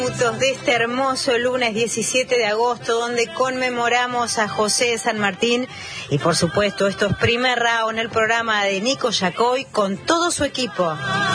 De este hermoso lunes 17 de agosto, donde conmemoramos a José de San Martín, y por supuesto esto es Primer Round, el programa de Nico Yacoy con todo su equipo.